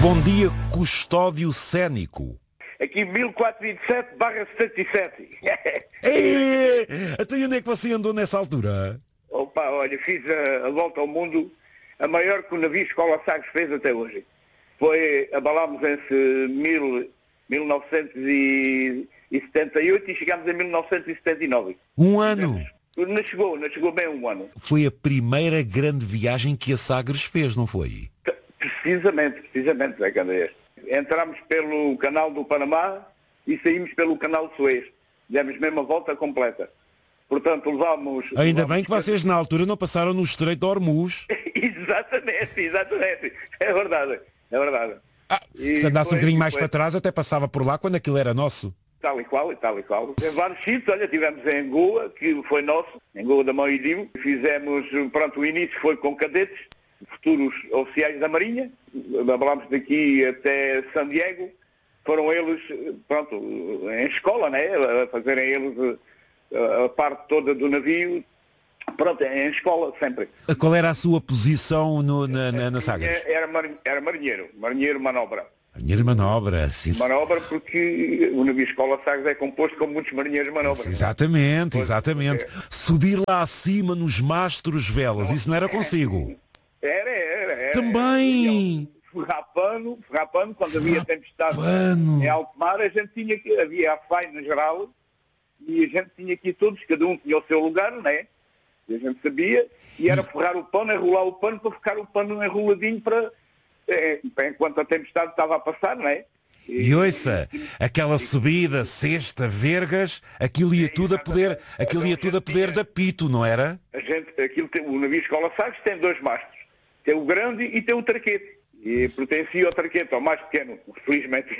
Bom dia, Custódio Cénico. Aqui 1427/77. Até onde é que você andou nessa altura? Opa, olha, fiz a volta ao mundo, a maior que o navio Escola Sagres fez até hoje. Abalámos em 1978 e chegámos em 1979. Um ano? Não chegou bem um ano. Foi a primeira grande viagem que a Sagres fez, não foi? Precisamente, Zé Candeias. Entramos pelo canal do Panamá e saímos pelo canal de Suez. Demos mesmo a volta completa. Portanto, levámos... Ainda bem que vocês na altura não passaram no Estreito de Hormuz. Exatamente. É verdade. Se andasse um bocadinho mais para trás, até passava por lá quando aquilo era nosso. Tal e qual. Em vários sítios, olha, tivemos em Goa, que foi nosso, em Goa da Mão e Divo. Fizemos, o início foi com cadetes, futuros oficiais da Marinha. Falámos daqui até San Diego. Foram eles, em escola, né? A fazerem eles a parte toda do navio. Em escola, sempre. Qual era a sua posição na Sagres? Era marinheiro manobra. Marinheiro manobra, sim. Manobra porque o navio Escola Sagres é composto com muitos marinheiros manobra. Exatamente. Subir lá acima nos mastros velas, isso não era consigo? Era. Também! Ferrar pano, quando havia tempestade em alto mar, havia a faina geral e a gente tinha aqui todos, cada um tinha o seu lugar, né? E a gente sabia, e era ferrar o pano, enrolar o pano para ficar o pano enroladinho enquanto a tempestade estava a passar, não é? E ouça, aquela subida, sexta, vergas, aquilo ia tudo a poder de apito, não era? O navio Escola Sagres tem dois mastros, tem o grande e tem o traquete. E pertencia ao traquete, ao mais pequeno, felizmente.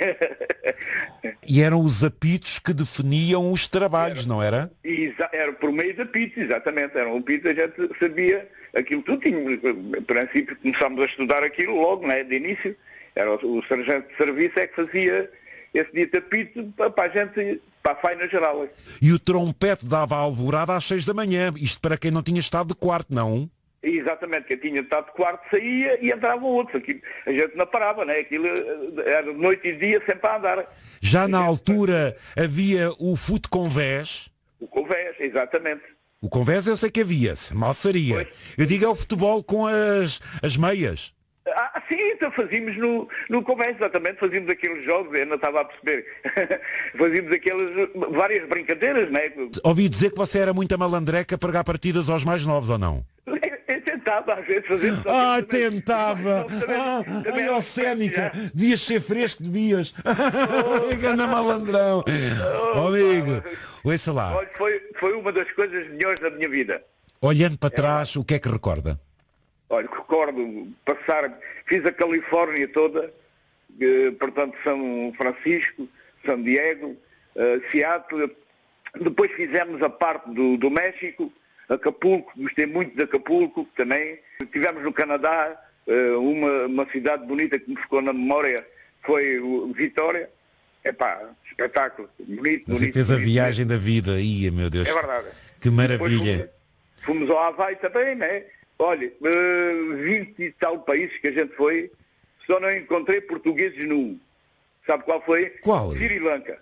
E eram os apitos que definiam os trabalhos, não era? Era por meio de apitos, exatamente. Era um apito, a gente sabia aquilo tudo. No princípio começámos a estudar aquilo logo, né, de início. Era o sargento de serviço é que fazia esse dito apito para a gente, para a faina geral. E o trompete dava a alvorada às 6 da manhã, isto para quem não tinha estado de quarto, não? Exatamente, quem tinha estado de quarto saía e entravam outros. Aquilo, a gente não parava, né? Aquilo era noite e dia sempre a andar. Já na altura havia o fute convés. O convés, exatamente. O convés eu sei que havia, mal seria. Pois. Eu digo é o futebol com as meias. Sim, então fazíamos no convés, exatamente, fazíamos aqueles jogos, eu não estava a perceber. Fazíamos várias brincadeiras, né? Ouvi dizer que você era muito malandreca a pregar partidas aos mais novos, ou não? Eu tentava às vezes fazer... Tentava! Ai, Cénica, devias ser fresco, devias. Ganda malandrão. Amigo, ouça lá. Olha, foi uma das coisas melhores da minha vida. Olhando para trás, o que é que recorda? Olha, recordo fiz a Califórnia toda, portanto São Francisco, San Diego, Seattle, depois fizemos a parte do México, Acapulco, gostei muito de Acapulco também. Tivemos no Canadá, uma cidade bonita que me ficou na memória, foi Vitória. Espetáculo, bonito. Você fez a viagem da vida, meu Deus. É verdade. Que maravilha. Fomos ao Havaí também, né? Olha, 20 e tal países que a gente foi, só não encontrei portugueses num. Sabe qual foi? Qual? Sri Lanka.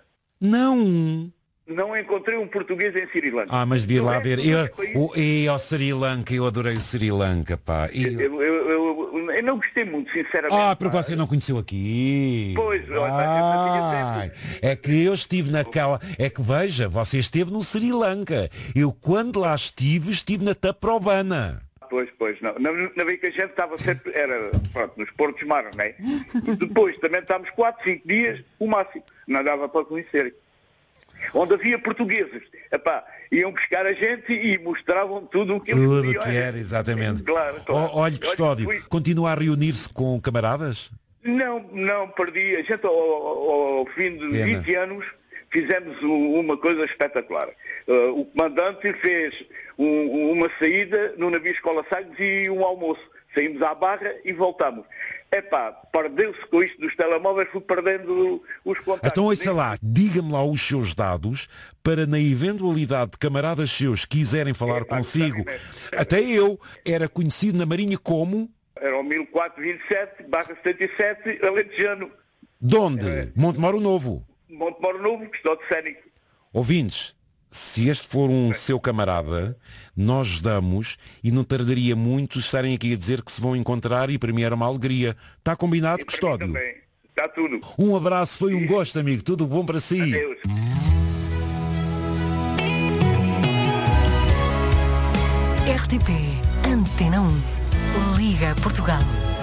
Não encontrei um português em Sri Lanka. Mas devia lá ver. Eu Sri Lanka, eu adorei o Sri Lanka, pá. Eu não gostei muito, sinceramente. Porque você não conheceu aqui. Pois, é que eu estive naquela... É que veja, você esteve no Sri Lanka. Eu quando lá estive na Taprobana. Pois, não. Na vez que a gente estava sempre, nos Portos Mar, não é? E depois também estávamos 4, 5 dias, o máximo. Não dava para conhecer. Onde havia portugueses, iam buscar a gente e mostravam tudo o que eles podiam. Tudo o que era, exatamente. Claro. Olha, Custódio, continua a reunir-se com camaradas? Não perdi. A gente, ao fim de 20 anos, fizemos uma coisa espetacular. O comandante fez uma saída no navio Escola Sagres e um almoço. Saímos à Barra e voltamos. Perdeu-se com isto dos telemóveis, fui perdendo os contactos. Então, ouça lá, diga-me lá os seus dados, para na eventualidade de camaradas seus quiserem falar consigo. Até eu era conhecido na Marinha como... era o 1427/77, Alentejano. De onde? Montemoro Novo. Montemoro Novo, Custódio Cénico. Ouvintes, se este for um seu camarada, nós damos e não tardaria muito estarem aqui a dizer que se vão encontrar e para mim era uma alegria. Está combinado, Custódio? Está tudo. Um abraço, foi um gosto, amigo. Tudo bom para si. Adeus. RTP Antena 1. Liga Portugal.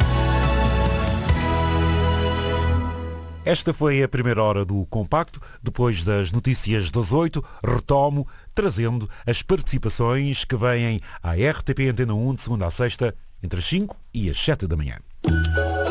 Esta foi a primeira hora do Compacto. Depois das notícias das 8, retomo trazendo as participações que vêm à RTP Antena 1 de segunda a sexta, entre as 5 e as 7 da manhã.